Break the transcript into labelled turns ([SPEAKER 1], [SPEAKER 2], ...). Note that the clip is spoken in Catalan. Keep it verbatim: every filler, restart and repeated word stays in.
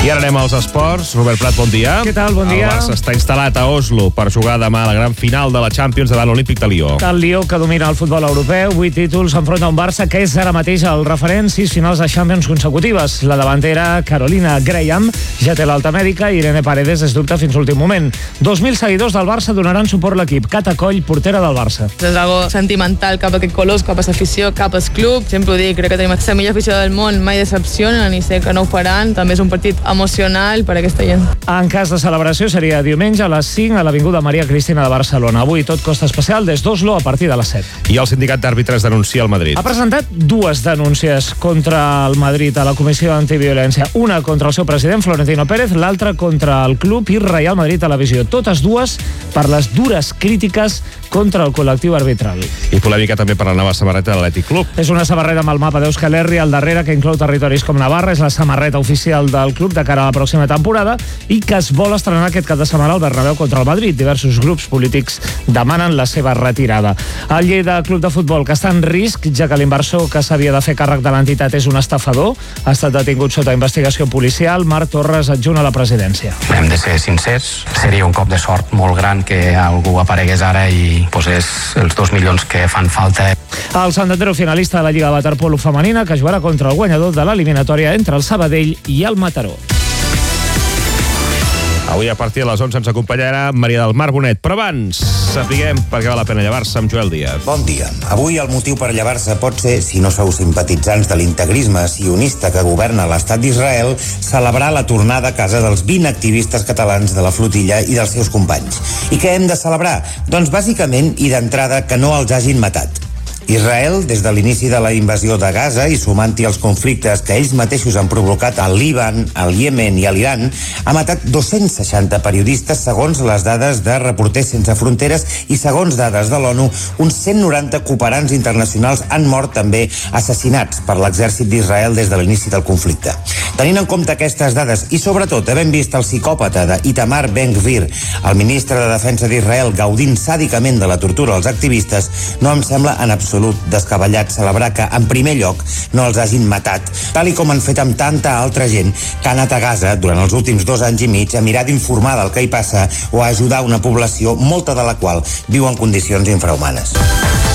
[SPEAKER 1] I ara anem als esports. Robert Prat, bon dia.
[SPEAKER 2] Què tal? Bon dia.
[SPEAKER 1] El Barça està instal·lat a Oslo per jugar demà a la gran final de la Champions davant l'Olímpic de Lió.
[SPEAKER 2] El Lió, que domina el futbol europeu, vuit títols, enfronta un Barça que és ara mateix el referent, sis finals de Champions consecutives. La davantera, Carolina Graham, ja té l'alta mèdica i Irene Paredes es dubta fins l'últim moment. dos mil seguidors del Barça donaran suport a l'equip. Cata Coll, portera del Barça.
[SPEAKER 3] És algo sentimental cap a aquest colors, cap a l'afició, cap al club. Sempre ho dic, crec que tenim la millor afició del món, mai decepcionen i sé que no ho faran. També és un partit emocional per a aquesta gent.
[SPEAKER 2] En cas de celebració seria diumenge a les cinc a l'Avinguda Maria Cristina de Barcelona. Avui tot costa especial des d'Oslo a partir de les set.
[SPEAKER 1] I el sindicat d'àrbitres denuncia el Madrid.
[SPEAKER 2] Ha presentat dues denúncies contra el Madrid a la Comissió d'Antiviolència. Una contra el seu president, Florentino Pérez, l'altra contra el club i Real Madrid Televisió. Totes dues per les dures crítiques contra el col·lectiu arbitral.
[SPEAKER 1] I polèmica també per la nova samarreta de l'Atlètic Club.
[SPEAKER 2] És una samarreta amb el mapa d'Euskal Herri al darrere que inclou territoris com Navarra. És la samarreta oficial del club de cara a la pròxima temporada i que es vol estrenar aquest cap de setmana al Bernabéu contra el Madrid. Diversos grups polítics demanen la seva retirada. El Lleida Club de Futbol, que està en risc, ja que l'inversor que s'havia de fer càrrec de l'entitat és un estafador, ha estat detingut sota investigació policial. Marc Torres, adjunt a la presidència.
[SPEAKER 4] Hem de ser sincers, seria un cop de sort molt gran que algú aparegués ara i posés els dos milions que fan falta.
[SPEAKER 2] El Santandero, finalista de la Lliga de Waterpolo femenina, que jugarà contra el guanyador de l'eliminatòria entre el Sabadell i el Mataró.
[SPEAKER 1] Avui a partir de les onze ens acompanyarà Maria del Mar Bonet, però abans sapiguem per què val la pena llevar-se amb Joel Díaz.
[SPEAKER 5] Bon dia. Avui el motiu per llevar-se pot ser, si no sou simpatitzants de l'integrisme sionista que governa l'estat d'Israel, celebrar la tornada a casa dels vint activistes catalans de la flotilla i dels seus companys. I què hem de celebrar? Doncs bàsicament i d'entrada que no els hagin matat. Israel, des de l'inici de la invasió de Gaza i sumant-hi els conflictes que ells mateixos han provocat al Líban, al Iemen i a l'Iran, ha matat dos-cents seixanta periodistes segons les dades de Reporters Sense Fronteres i segons dades de l'ONU, uns cent noranta cooperants internacionals han mort també assassinats per l'exèrcit d'Israel des de l'inici del conflicte. Tenint en compte aquestes dades i sobretot havent vist el psicòpata d'Itamar Ben-Gvir, el ministre de Defensa d'Israel, gaudint sàdicament de la tortura als activistes, no em sembla en absolut descabellat celebrar que, en primer lloc, no els hagin matat, tal i com han fet amb tanta altra gent que ha anat a Gaza durant els últims dos anys i mig a mirar d'informar del que hi passa o a ajudar una població, molta de la qual viu en condicions infrahumanes.